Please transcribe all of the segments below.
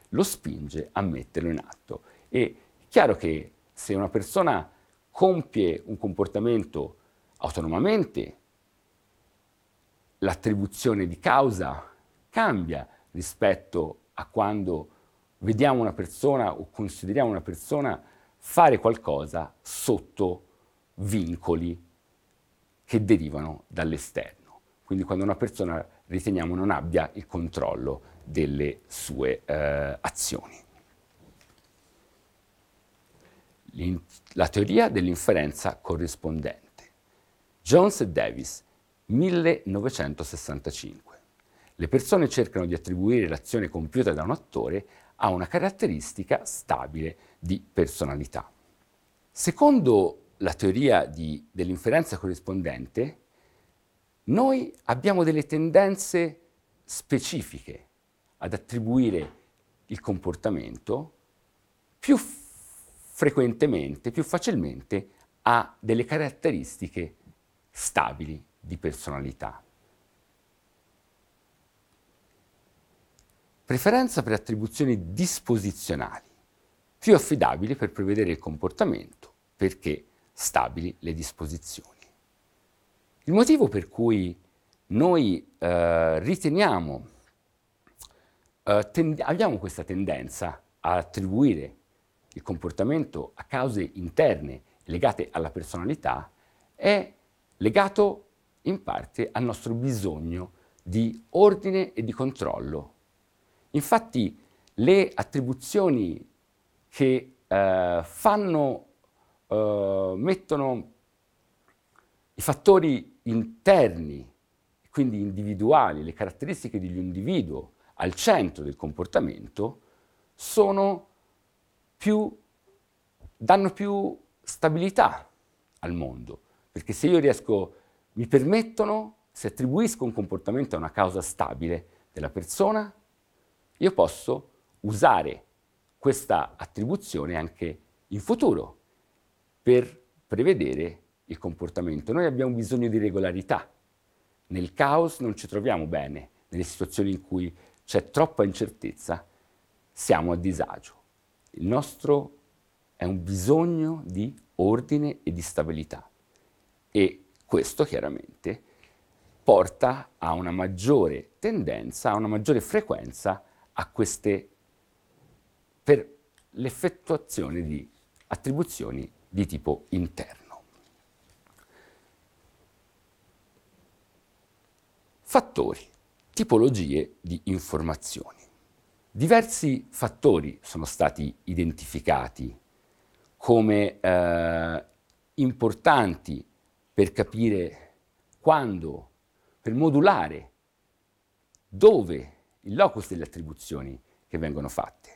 lo spinge a metterlo in atto. E è chiaro che se una persona compie un comportamento autonomamente, l'attribuzione di causa cambia rispetto a quando vediamo una persona o consideriamo una persona fare qualcosa sotto vincoli che derivano dall'esterno. Quindi quando una persona riteniamo non abbia il controllo delle sue azioni. La teoria dell'inferenza corrispondente. Jones e Davis, 1965. Le persone cercano di attribuire l'azione compiuta da un attore a una caratteristica stabile di personalità. Secondo la teoria dell'inferenza corrispondente, noi abbiamo delle tendenze specifiche ad attribuire il comportamento più frequentemente, più facilmente a delle caratteristiche stabili di personalità. Preferenza per attribuzioni disposizionali, più affidabili per prevedere il comportamento, perché stabili le disposizioni. Il motivo per cui noi abbiamo questa tendenza a attribuire il comportamento a cause interne legate alla personalità è legato in parte al nostro bisogno di ordine e di controllo. Infatti le attribuzioni che mettono i fattori interni, quindi individuali, le caratteristiche dell'individuo al centro del comportamento, danno più stabilità al mondo. Perché se se attribuisco un comportamento a una causa stabile della persona, io posso usare questa attribuzione anche in futuro per prevedere il comportamento. Noi abbiamo bisogno di regolarità. Nel caos non ci troviamo bene, nelle situazioni in cui c'è troppa incertezza siamo a disagio. Il nostro è un bisogno di ordine e di stabilità e questo chiaramente porta a una maggiore tendenza, a una maggiore frequenza per l'effettuazione di attribuzioni di tipo interno. Fattori, tipologie di informazioni. Diversi fattori sono stati identificati come importanti per capire quando, per modulare dove il locus delle attribuzioni che vengono fatte.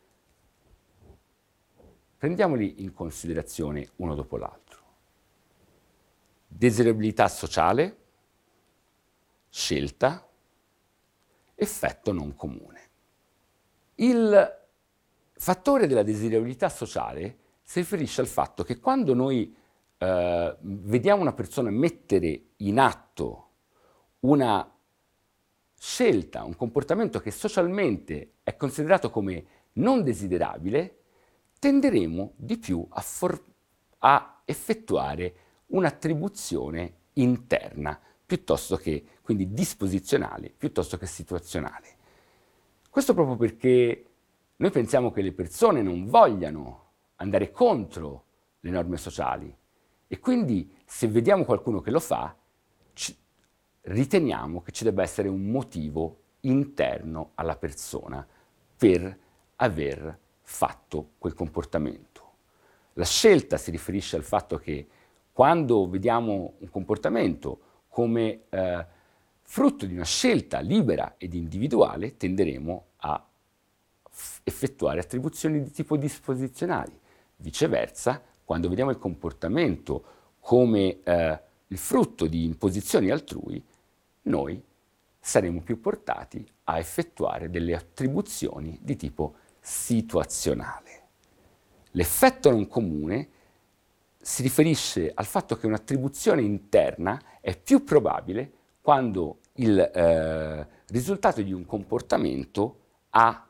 Prendiamoli in considerazione uno dopo l'altro. Desiderabilità sociale, scelta, effetto non comune. Il fattore della desiderabilità sociale si riferisce al fatto che quando noi vediamo una persona mettere in atto una scelta, un comportamento che socialmente è considerato come non desiderabile, tenderemo di più a effettuare un'attribuzione interna, quindi disposizionale, piuttosto che situazionale. Questo proprio perché noi pensiamo che le persone non vogliano andare contro le norme sociali e quindi se vediamo qualcuno che lo fa, riteniamo che ci debba essere un motivo interno alla persona per aver fatto quel comportamento. La scelta si riferisce al fatto che quando vediamo un comportamento come frutto di una scelta libera ed individuale, tenderemo a effettuare attribuzioni di tipo disposizionali. Viceversa, quando vediamo il comportamento come il frutto di imposizioni altrui, noi saremo più portati a effettuare delle attribuzioni di tipo situazionale. L'effetto non comune si riferisce al fatto che un'attribuzione interna è più probabile quando il risultato di un comportamento ha